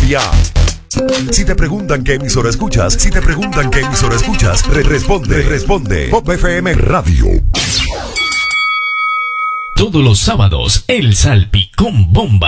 Colombia. Si te preguntan qué emisora escuchas, responde. Pop FM Radio. Todos los sábados, El Salpicón Bomba.